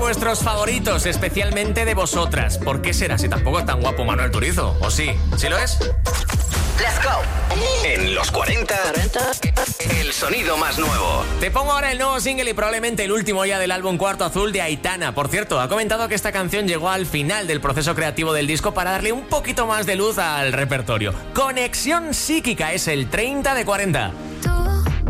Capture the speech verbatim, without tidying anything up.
vuestros favoritos, especialmente de vosotras. ¿Por qué será si tampoco es tan guapo Manuel Turizo? ¿O sí? ¿Sí lo es? Let's go. En los cuarenta, el sonido más nuevo. Te pongo ahora el nuevo single y probablemente el último ya del álbum Cuarto Azul de Aitana. Por cierto, ha comentado que esta canción llegó al final del proceso creativo del disco para darle un poquito más de luz al repertorio. Conexión Psíquica es el treinta de cuarenta.